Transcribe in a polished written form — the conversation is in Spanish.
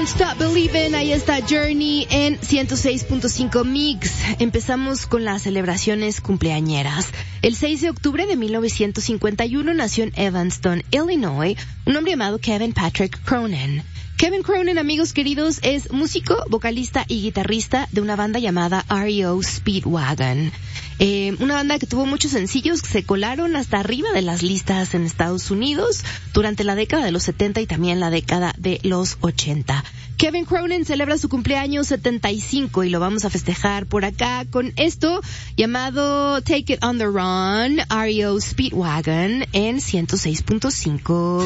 Don't Stop Believin', ahí está Journey en 106.5 Mix. Empezamos con las celebraciones cumpleañeras. El 6 de octubre de 1951 nació en Evanston, Illinois, un hombre llamado Kevin Patrick Cronin. Kevin Cronin, amigos queridos, es músico, vocalista y guitarrista de una banda llamada REO Speedwagon. Una banda que tuvo muchos sencillos que se colaron hasta arriba de las listas en Estados Unidos durante la década de los 70 y también la década de los 80. Kevin Cronin celebra su cumpleaños 75 y lo vamos a festejar por acá con esto llamado Take It on the Run, REO Speedwagon en 106.5.